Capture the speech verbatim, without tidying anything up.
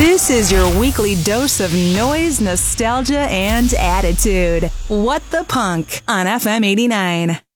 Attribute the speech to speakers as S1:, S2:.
S1: This is your weekly dose of noise, nostalgia, and attitude. What the Punk on F M eighty-nine.